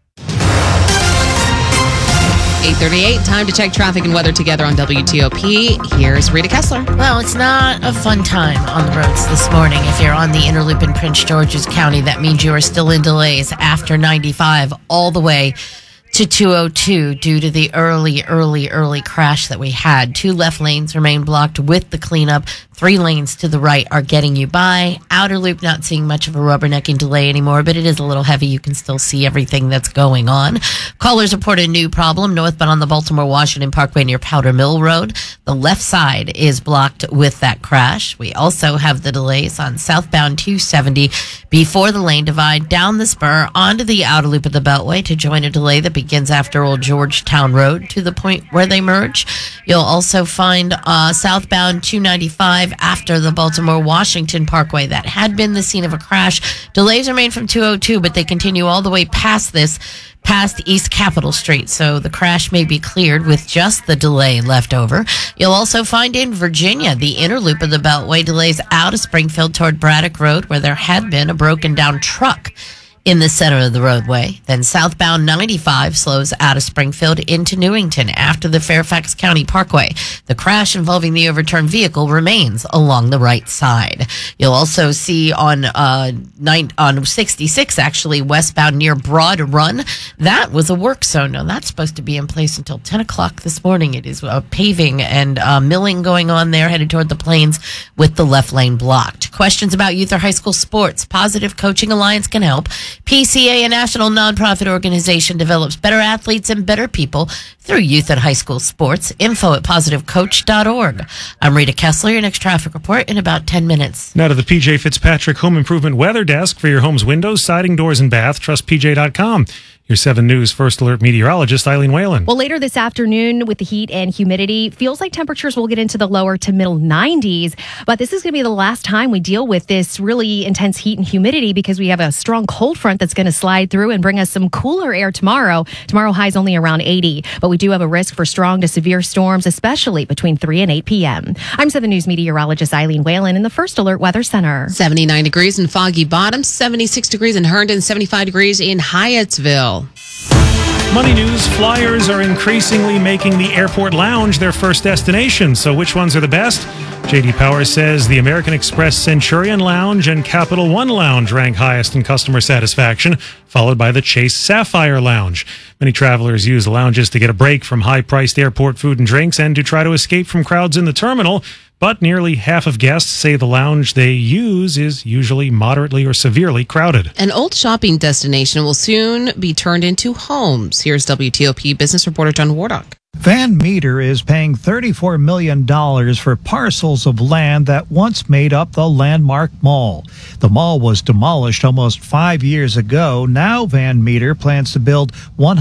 8:38, time to check traffic and weather together on WTOP. Here's Rita Kessler. Well, it's not a fun time on the roads this morning. If you're on the inner loop in Prince George's County, that means you are still in delays after 95 all the way to 202 due to the early crash that we had. 2 left lanes remain blocked with the cleanup. 3 lanes to the right are getting you by. Outer loop, not seeing much of a rubbernecking delay anymore, but it is a little heavy. You can still see everything that's going on. Callers report a new problem northbound on the Baltimore-Washington Parkway near Powder Mill Road. The left side is blocked with that crash. We also have the delays on southbound 270 before the lane divide, down the spur onto the outer loop of the Beltway to join a delay that begins after Old Georgetown Road to the point where they merge. You'll also find southbound 295 after the Baltimore-Washington Parkway. That had been the scene of a crash. Delays remain from 202, but they continue all the way past East Capitol Street. So the crash may be cleared with just the delay left over. You'll also find in Virginia, the inner loop of the Beltway delays out of Springfield toward Braddock Road, where there had been a broken down truck in the center of the roadway. Then southbound 95 slows out of Springfield into Newington after the Fairfax County Parkway. The crash involving the overturned vehicle remains along the right side. You'll also see on 66, actually, westbound near Broad Run. That was a work zone. Now, that's supposed to be in place until 10 o'clock this morning. It is paving and milling going on there, headed toward the Plains with the left lane blocked. Questions about youth or high school sports? Positive Coaching Alliance can help. PCA, a national nonprofit organization, develops better athletes and better people through youth and high school sports. Info at positivecoach.org. I'm Rita Kessler. Your next traffic report in about 10 minutes. Now to the PJ Fitzpatrick Home Improvement Weather Desk for your home's windows, siding, doors, and bath. Trust PJ.com. Your 7 News First Alert meteorologist, Eileen Whalen. Well, later this afternoon with the heat and humidity, feels like temperatures will get into the lower to middle 90s. But this is going to be the last time we deal with this really intense heat and humidity because we have a strong cold front that's going to slide through and bring us some cooler air tomorrow. Tomorrow highs only around 80, but we do have a risk for strong to severe storms, especially between 3 and 8 p.m. I'm 7 News meteorologist Eileen Whalen in the First Alert Weather Center. 79 degrees in Foggy Bottom, 76 degrees in Herndon, 75 degrees in Hyattsville. Money news, flyers are increasingly making the airport lounge their first destination. So which ones are the best? J.D. Power says the American Express Centurion Lounge and Capital One Lounge rank highest in customer satisfaction, followed by the Chase Sapphire Lounge. Many travelers use lounges to get a break from high-priced airport food and drinks and to try to escape from crowds in the terminal. But nearly half of guests say the lounge they use is usually moderately or severely crowded. An old shopping destination will soon be turned into homes. Here's WTOP business reporter John Wardock. Van Meter is paying $34 million for parcels of land that once made up the Landmark Mall. The mall was demolished almost 5 years ago. Now Van Meter plans to build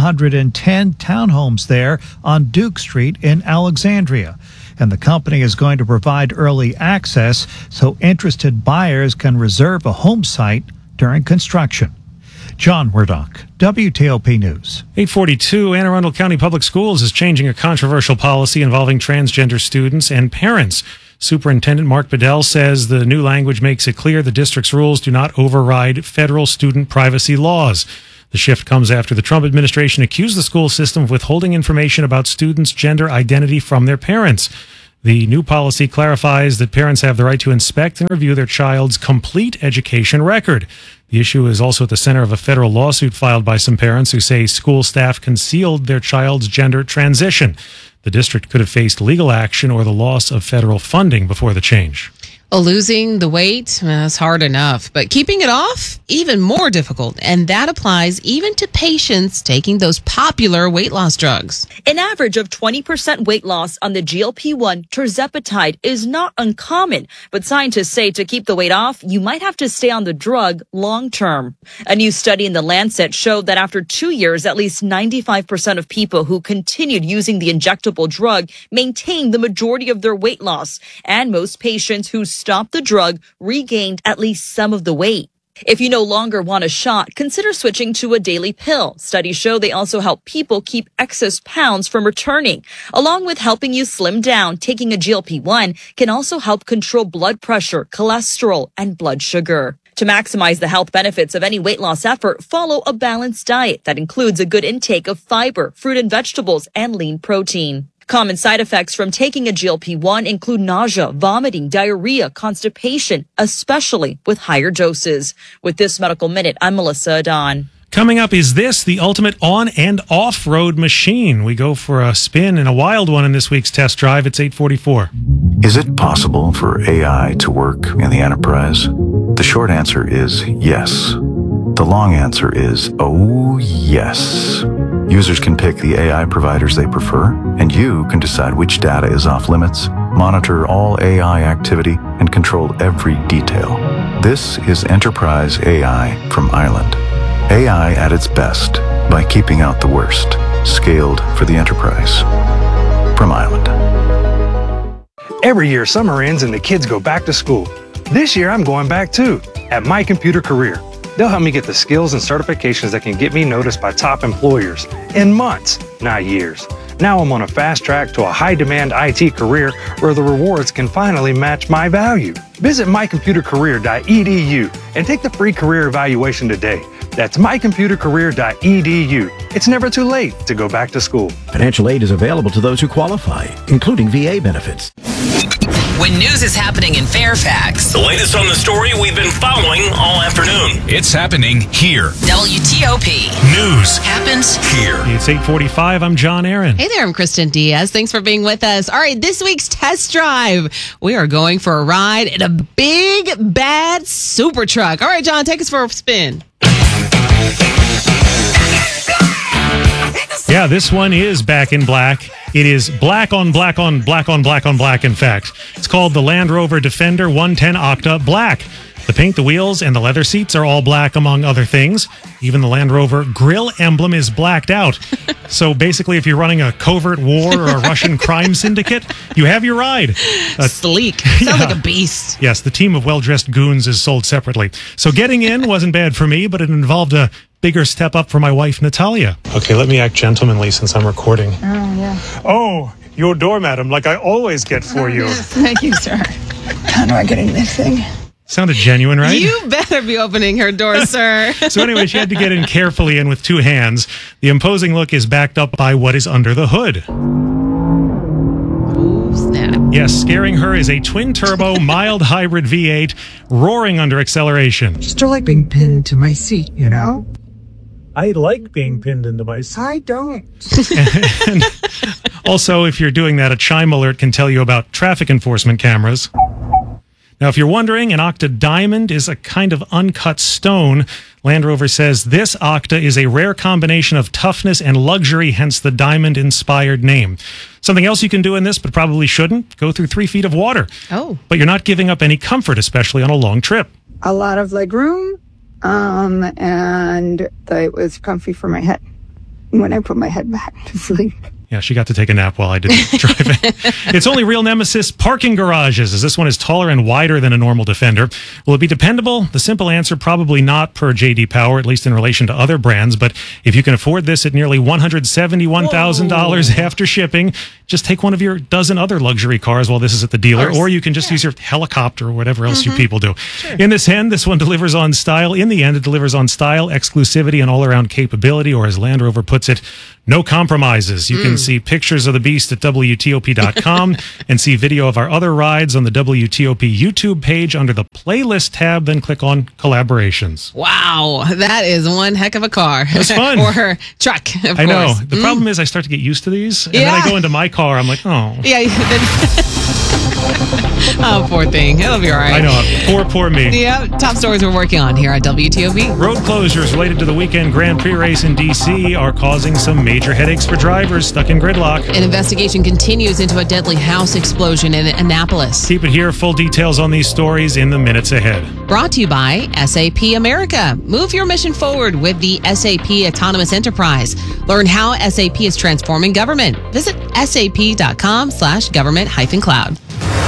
110 townhomes there on Duke Street in Alexandria. And the company is going to provide early access so interested buyers can reserve a home site during construction. John Murdoch, WTOP News. 842, Anne Arundel County Public Schools is changing a controversial policy involving transgender students and parents. Superintendent Mark Bedell says the new language makes it clear the district's rules do not override federal student privacy laws. The shift comes after the Trump administration accused the school system of withholding information about students' gender identity from their parents. The new policy clarifies that parents have the right to inspect and review their child's complete education record. The issue is also at the center of a federal lawsuit filed by some parents who say school staff concealed their child's gender transition. The district could have faced legal action or the loss of federal funding before the change. Well, losing the weight, that's hard enough, but keeping it off, even more difficult. And that applies even to patients taking those popular weight loss drugs. An average of 20% weight loss on the GLP-1 tirzepatide is not uncommon, but scientists say to keep the weight off, you might have to stay on the drug long term. A new study in The Lancet showed that after 2 years, at least 95% of people who continued using the injectable drug maintained the majority of their weight loss, and most patients who stopped the drug regained at least some of the weight. If you no longer want a shot, consider switching to a daily pill. Studies show they also help people keep excess pounds from returning. Along with helping you slim down, taking a GLP-1 can also help control blood pressure, cholesterol, and blood sugar. To maximize the health benefits of any weight loss effort, follow a balanced diet that includes a good intake of fiber, fruit and vegetables, and lean protein. Common side effects from taking a GLP-1 include nausea, vomiting, diarrhea, constipation, especially with higher doses. With this Medical Minute, I'm Melissa Adon. Coming up, is this the ultimate on- and off-road machine? We go for a spin and a wild one in this week's test drive. It's 8:44. Is it possible for AI to work in the enterprise? The short answer is yes. The long answer is, oh yes. Users can pick the AI providers they prefer, and you can decide which data is off limits, monitor all AI activity, and control every detail. This is Enterprise AI from Ireland. AI at its best by keeping out the worst. Scaled for the enterprise. From Ireland. Every year summer ends and the kids go back to school. This year I'm going back too, at My Computer Career. They'll help me get the skills and certifications that can get me noticed by top employers in months, not years. Now I'm on a fast track to a high-demand IT career where the rewards can finally match my value. Visit mycomputercareer.edu and take the free career evaluation today. That's mycomputercareer.edu. It's never too late to go back to school. Financial aid is available to those who qualify, including VA benefits. When news is happening in Fairfax, the latest on the story we've been following all afternoon. It's happening here. WTOP. News happens here. It's 8:45. I'm John Aaron. Hey there, I'm Kristen Diaz. Thanks for being with us. All right, this week's test drive, we are going for a ride in a big, bad super truck. All right, John, take us for a spin. Yeah, this one is back in black. It is black on black on black on black on black, in fact. It's called the Land Rover Defender 110 Octa Black. The paint, the wheels, and the leather seats are all black, among other things. Even the Land Rover grill emblem is blacked out. So basically, if you're running a covert war or a Russian crime syndicate, you have your ride. Sleek. Sounds like a beast. Yes, the team of well-dressed goons is sold separately. So getting in wasn't bad for me, but it involved a bigger step up for my wife, Natalia. Okay, let me act gentlemanly since I'm recording. Oh, yeah. Oh, your door, madam, like I always get for you. Yes, thank you, sir. How do I get in this thing? Sounded genuine, right? You better be opening her door, sir. So anyway, she had to get in carefully and with two hands. The imposing look is backed up by what is under the hood. Oh, snap. Yes, scaring her is a twin-turbo, mild hybrid V8 roaring under acceleration. Still like being pinned to my seat, you know? I like being pinned into my seat. I don't. And also, if you're doing that, a chime alert can tell you about traffic enforcement cameras. Now, if you're wondering, an Octa Diamond is a kind of uncut stone. Land Rover says this Octa is a rare combination of toughness and luxury, hence the diamond-inspired name. Something else you can do in this, but probably shouldn't, go through 3 feet of water. Oh. But you're not giving up any comfort, especially on a long trip. A lot of leg room, and it was comfy for my head when I put my head back to sleep. Yeah, she got to take a nap while I did driving. Its only real nemesis, parking garages, as this one is taller and wider than a normal Defender. Will it be dependable? The simple answer, probably not per J.D. Power, at least in relation to other brands. But if you can afford this at nearly $171,000 after shipping, just take one of your dozen other luxury cars while this is at the dealer, or you can just use your helicopter or whatever else you people do. Sure. In this end, this one delivers on style. In the end, it delivers on style, exclusivity, and all-around capability, or as Land Rover puts it, no compromises. You can see pictures of the beast at WTOP.com and see video of our other rides on the WTOP YouTube page under the playlist tab. Then click on collaborations. Wow, that is one heck of a car. It was fun. Or truck, of course. I know. The problem is I start to get used to these, and then I go into my car. I'm like, oh. Yeah. Oh, poor thing. It'll be all right. I know. Poor me. Yeah. Top stories we're working on here at WTOP. Road closures related to the weekend Grand Prix race in D.C. are causing some major headaches for drivers stuck in gridlock. An investigation continues into a deadly house explosion in Annapolis. Keep it here. Full details on these stories in the minutes ahead. Brought to you by SAP America. Move your mission forward with the SAP Autonomous Enterprise. Learn how SAP is transforming government. Visit sap.com/government-cloud.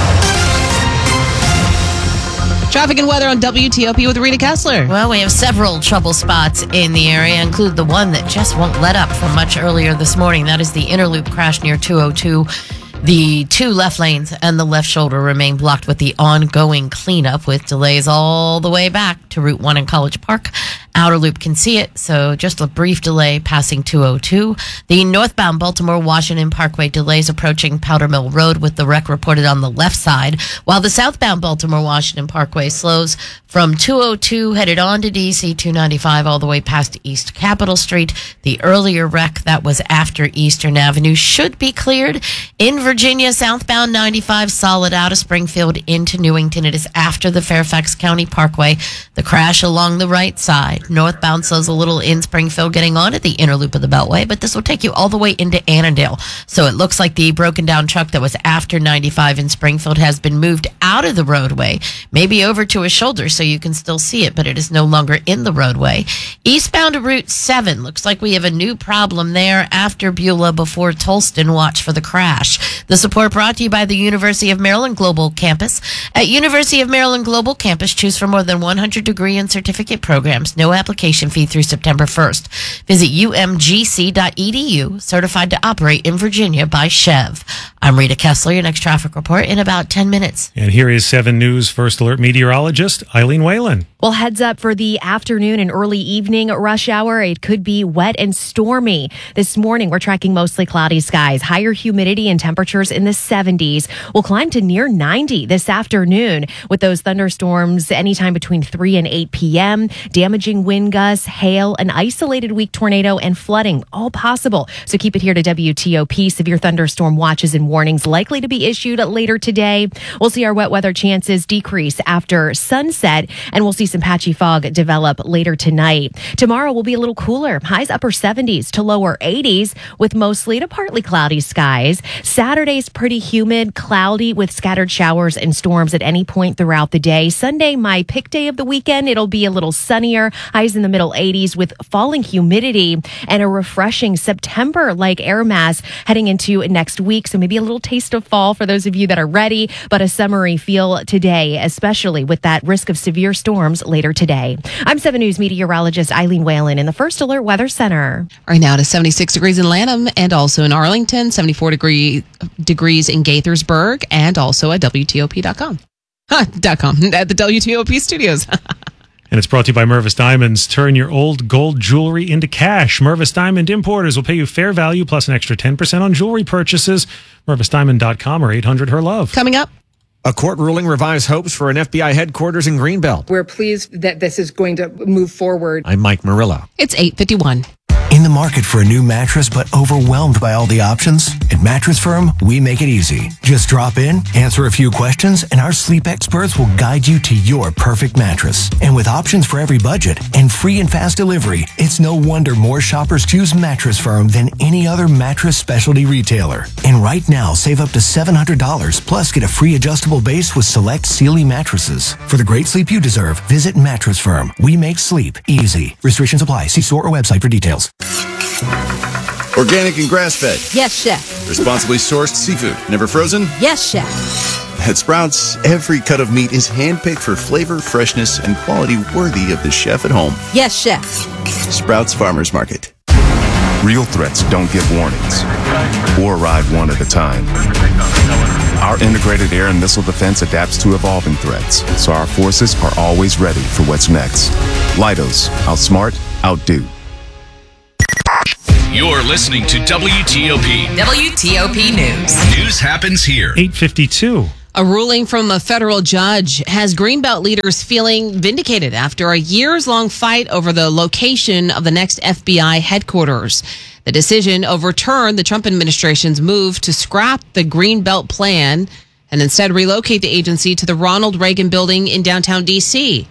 Traffic and weather on WTOP with Rita Kessler. Well, we have several trouble spots in the area, include the one that just won't let up from much earlier this morning. That is the inner loop crash near 202. The 2 left lanes and the left shoulder remain blocked with the ongoing cleanup, with delays all the way back to Route 1 in College Park. Outer loop can see it, so just a brief delay passing 202. The northbound Baltimore-Washington Parkway delays approaching Powder Mill Road, with the wreck reported on the left side, while the southbound Baltimore-Washington Parkway slows from 202 headed on to DC 295 all the way past East Capitol Street. The earlier wreck that was after Eastern Avenue should be cleared. In Virginia, southbound 95 solid out of Springfield into Newington. It is after the Fairfax County Parkway. The crash along the right side. Northbound slows a little in Springfield getting on at the inner loop of the Beltway, but this will take you all the way into Annandale. So it looks like the broken down truck that was after 95 in Springfield has been moved out of the roadway, maybe over to a shoulder so you can still see it, but it is no longer in the roadway. Eastbound Route 7, looks like we have a new problem there after Beulah before Tolston. Watch for the crash. The support brought to you by the University of Maryland Global Campus. At University of Maryland Global Campus, choose from more than 100 degree and certificate programs. No application fee through September 1st. Visit umgc.edu, certified to operate in Virginia by Chev. I'm Rita Kessler. Your next traffic report in about 10 minutes. And here is 7 News First Alert meteorologist Eileen Whalen. Well, heads up for the afternoon and early evening rush hour. It could be wet and stormy. This morning, we're tracking mostly cloudy skies. Higher humidity and temperatures in the 70s. Will climb to near 90 this afternoon with those thunderstorms anytime between 3 and 8 p.m. Damaging wind gusts, hail, an isolated weak tornado, and flooding, all possible. So keep it here to WTOP. Severe thunderstorm watches and warnings likely to be issued later today. We'll see our wet weather chances decrease after sunset, and we'll see some patchy fog develop later tonight. Tomorrow will be a little cooler. Highs upper 70s to lower 80s with mostly to partly cloudy skies. Saturday's pretty humid, cloudy with scattered showers and storms at any point throughout the day. Sunday, my pick day of the weekend. It'll be a little sunnier. Highs in the middle 80s with falling humidity and a refreshing September-like air mass heading into next week. So maybe a little taste of fall for those of you that are ready, but a summery feel today, especially with that risk of severe storms later today. I'm 7 News meteorologist Eileen Whalen in the First Alert Weather Center. Right now to 76 degrees in Lanham and also in Arlington, 74 degrees in Gaithersburg, and also at WTOP.com. .com at the WTOP studios. And it's brought to you by Mervis Diamonds. Turn your old gold jewelry into cash. Mervis Diamond Importers will pay you fair value plus an extra 10% on jewelry purchases. MervisDiamond.com or 800-HER-LOVE. Coming up. A court ruling revised hopes for an FBI headquarters in Greenbelt. We're pleased that this is going to move forward. I'm Mike Murillo. It's 8:51. In the market for a new mattress but overwhelmed by all the options? At Mattress Firm, we make it easy. Just drop in, answer a few questions, and our sleep experts will guide you to your perfect mattress. And with options for every budget and free and fast delivery, it's no wonder more shoppers choose Mattress Firm than any other mattress specialty retailer. And right now, save up to $700, plus get a free adjustable base with select Sealy mattresses. For the great sleep you deserve, visit Mattress Firm. We make sleep easy. Restrictions apply. See store or website for details. Organic and grass-fed. Yes, chef. Responsibly sourced seafood. Never frozen? Yes, chef. At Sprouts, every cut of meat is handpicked for flavor, freshness, and quality worthy of the chef at home. Yes, chef. Sprouts Farmers Market. Real threats don't get warnings or arrive one at a time. Our integrated air and missile defense adapts to evolving threats, so our forces are always ready for what's next. Leidos, outsmart, outdo. You're listening to WTOP. WTOP News. News happens here. 8:52. A ruling from a federal judge has Greenbelt leaders feeling vindicated after a years-long fight over the location of the next FBI headquarters. The decision overturned the Trump administration's move to scrap the Greenbelt plan and instead relocate the agency to the Ronald Reagan Building in downtown D.C.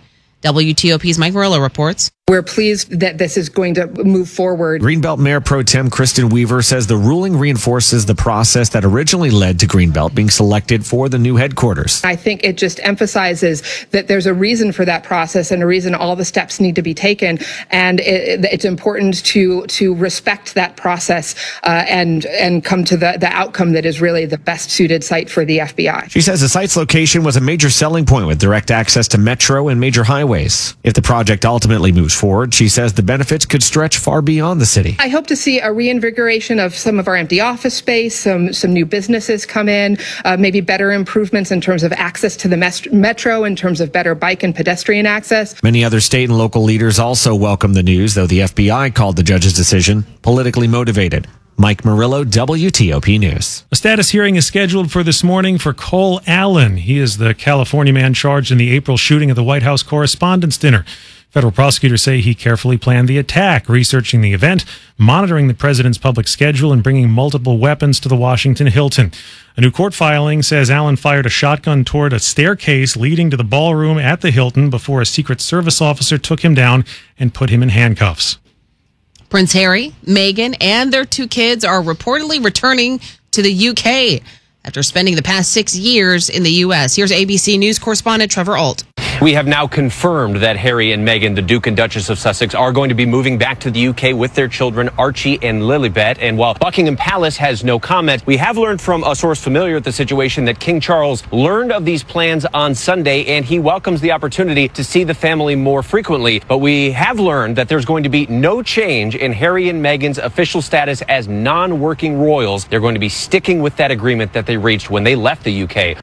WTOP's Mike Murillo reports. We're pleased that this is going to move forward. Greenbelt Mayor Pro Tem Kristen Weaver says the ruling reinforces the process that originally led to Greenbelt being selected for the new headquarters. I think it just emphasizes that there's a reason for that process and a reason all the steps need to be taken. And it's important to respect that process and come to the outcome that is really the best suited site for the FBI. She says the site's location was a major selling point with direct access to metro and major highways. If the project ultimately moves forward, she says the benefits could stretch far beyond the city. I hope to see a reinvigoration of some of our empty office space, some new businesses come in, maybe better improvements in terms of access to the metro, in terms of better bike and pedestrian access. Many other state and local leaders also welcomed the news, though the FBI called the judge's decision politically motivated. Mike Murillo, WTOP News. A status hearing is scheduled for this morning for Cole Allen. He is the California man charged in the April shooting at the White House Correspondents' Dinner. Federal prosecutors say he carefully planned the attack, researching the event, monitoring the president's public schedule, and bringing multiple weapons to the Washington Hilton. A new court filing says Allen fired a shotgun toward a staircase leading to the ballroom at the Hilton before a Secret Service officer took him down and put him in handcuffs. Prince Harry, Meghan, and their 2 kids are reportedly returning to the UK after spending the past 6 years in the U.S. Here's ABC News correspondent Trevor Ault. We have now confirmed that Harry and Meghan, the Duke and Duchess of Sussex, are going to be moving back to the UK with their children, Archie and Lilibet. And while Buckingham Palace has no comment, we have learned from a source familiar with the situation that King Charles learned of these plans on Sunday, and he welcomes the opportunity to see the family more frequently. But we have learned that there's going to be no change in Harry and Meghan's official status as non-working royals. They're going to be sticking with that agreement that they reached when they left the UK.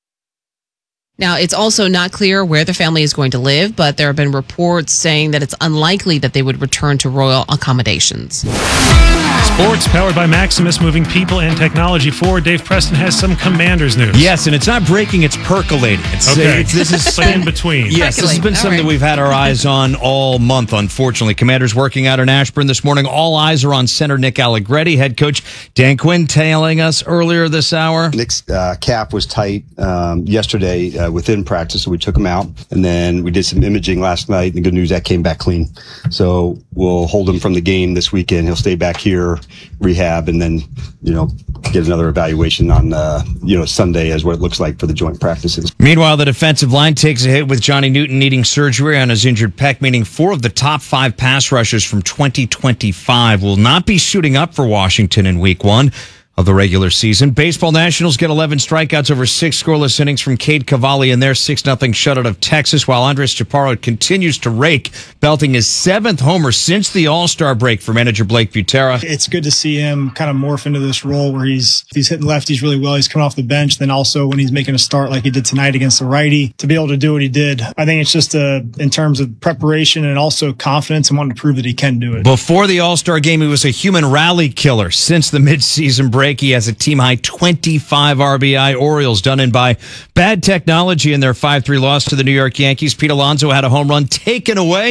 Now, it's also not clear where the family is going to live, but there have been reports saying that it's unlikely that they would return to royal accommodations. Sports powered by Maximus, moving people and technology forward. Dave Preston has some Commanders news. Yes, and it's not breaking, it's percolating. This is in between. Yes, this has been something that we've had our eyes on all month, unfortunately. Commanders working out in Ashburn this morning. All eyes are on center Nick Allegretti. Head coach Dan Quinn telling us earlier this hour. Nick's cap was tight yesterday within practice, so we took him out. And then we did some imaging last night, and the good news, that came back clean. So we'll hold him from the game this weekend. He'll stay back here, rehab, and then, get another evaluation on, Sunday as what it looks like for the joint practices. Meanwhile, the defensive line takes a hit with Johnny Newton needing surgery on his injured pec, meaning 4 of the top 5 pass rushers from 2025 will not be suiting up for Washington in week 1 of the regular season. Baseball Nationals get 11 strikeouts over 6 scoreless innings from Cade Cavalli in their 6-0 shutout of Texas, while Andres Chaparro continues to rake, belting his 7th homer since the All-Star break for manager Blake Butera. It's good to see him kind of morph into this role where he's hitting lefties really well. He's coming off the bench. Then also when he's making a start like he did tonight against the righty, to be able to do what he did, I think it's just in terms of preparation and also confidence and wanting to prove that he can do it. Before the All-Star game, he was a human rally killer. Since the midseason break, he has a team-high 25 RBI. Orioles done in by bad technology in their 5-3 loss to the New York Yankees. Pete Alonso had a home run taken away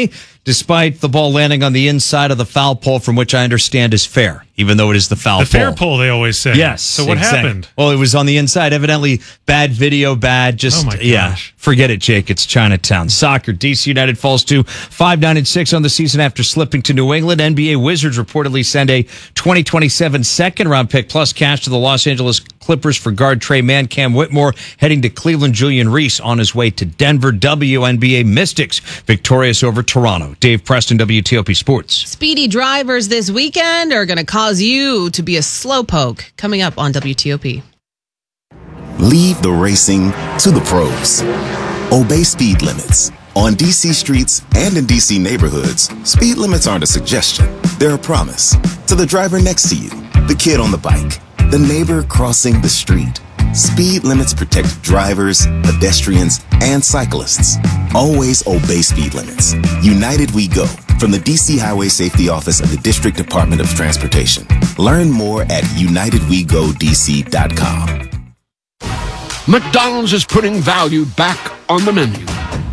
despite the ball landing on the inside of the foul pole, from which I understand is fair, even though it is the foul pole. The fair pole, they always say. Yes. So what happened? Well, it was on the inside. Evidently, bad video, bad. Just, Oh my gosh. yeah. Forget it, Jake. It's Chinatown. Soccer. DC United falls to 5-9-6 on the season after slipping to New England. NBA Wizards reportedly send a 2027 second-round pick plus cash to the Los Angeles Clippers for guard Trey Mann. Cam Whitmore heading to Cleveland. Julian Reese on his way to Denver. WNBA Mystics victorious over Toronto. Dave Preston, WTOP Sports. Speedy drivers this weekend are going to cause you to be a slowpoke. Coming up on WTOP. Leave the racing to the pros. Obey speed limits. On DC streets and in DC neighborhoods, speed limits aren't a suggestion. They're a promise. To the driver next to you, the kid on the bike, the neighbor crossing the street. Speed limits protect drivers, pedestrians, and cyclists. Always obey speed limits. United We Go, from the DC Highway Safety Office of the District Department of Transportation. Learn more at unitedwegodc.com. McDonald's is putting value back on the menu.